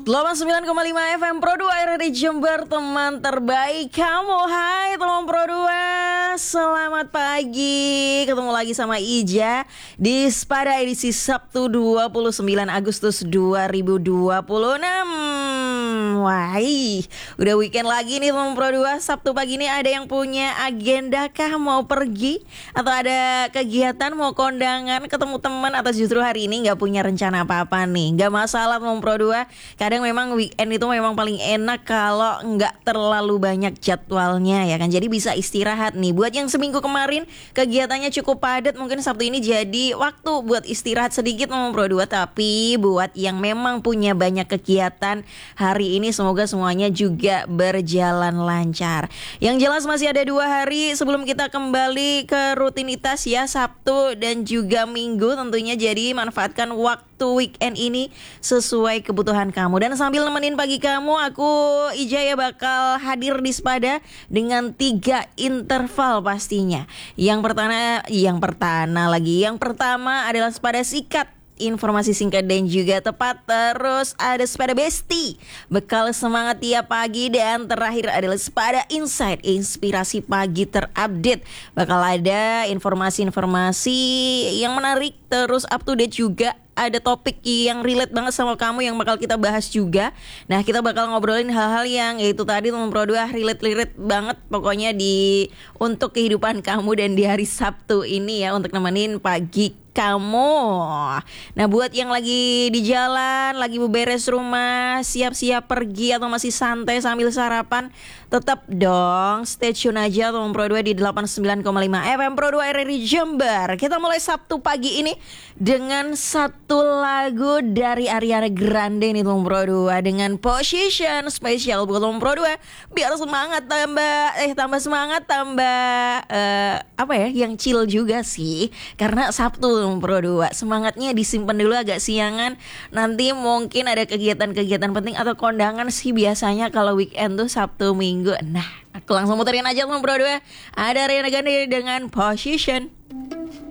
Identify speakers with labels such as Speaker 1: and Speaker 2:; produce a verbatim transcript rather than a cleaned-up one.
Speaker 1: delapan puluh sembilan koma lima F M Pro dua R R I Jember, teman terbaik kamu. Hai teman Pro dua, selamat pagi. Ketemu lagi sama Ija di Spada edisi Sabtu dua puluh sembilan Agustus dua ribu dua puluh enam. Wah, udah weekend lagi nih teman Pro dua. Sabtu pagi ini ada yang punya agenda kah, mau pergi atau ada kegiatan, mau kondangan, ketemu teman, atau justru hari ini nggak punya rencana apa-apa nih? Nggak masalah teman Pro dua. Kadang memang weekend itu memang paling enak kalau nggak terlalu banyak jadwalnya ya kan. Jadi bisa istirahat nih. Buat yang seminggu kemarin kegiatannya cukup padat, mungkin Sabtu ini jadi waktu buat istirahat sedikit teman Pro dua. Tapi buat yang memang punya banyak kegiatan hari ini, semoga semuanya juga berjalan lancar. Yang jelas masih ada dua hari sebelum kita kembali ke rutinitas ya, Sabtu dan juga Minggu tentunya. Jadi manfaatkan waktu weekend ini sesuai kebutuhan kamu. Dan sambil nemenin pagi kamu, aku Ija ya bakal hadir di Spada dengan tiga interval pastinya. Yang pertama, yang pertama lagi, yang pertama adalah Spada Sikat, informasi singkat dan juga tepat. Terus ada Spada Besti, bekal semangat tiap pagi. Dan terakhir adalah Spada Insight, inspirasi pagi terupdate. Bakal ada informasi-informasi yang menarik, terus up to date juga. Ada topik yang relate banget sama kamu yang bakal kita bahas juga. Nah, kita bakal ngobrolin hal-hal yang yaitu tadi teman Pro dua relate-relate banget pokoknya di untuk kehidupan kamu dan di hari Sabtu ini ya, untuk nemenin pagi kamu. Nah, buat yang lagi di jalan, lagi beberes rumah, siap-siap pergi atau masih santai sambil sarapan, tetap dong stay tune aja teman Pro dua di delapan puluh sembilan koma lima F M Pro dua R R I Jember. Kita mulai Sabtu pagi ini dengan satu lagu dari Ariana Grande nih teman Pro dua, dengan Position, spesial buat teman Pro dua. Biar semangat tambah eh tambah semangat tambah uh, apa ya, yang chill juga sih. Karena Sabtu teman Pro dua, semangatnya disimpan dulu agak siangan. Nanti mungkin ada kegiatan-kegiatan penting atau kondangan sih biasanya kalau weekend tuh Sabtu Minggu. Nah, aku langsung muterin aja teman Pro dua. Ada Ariana Grande dengan Position.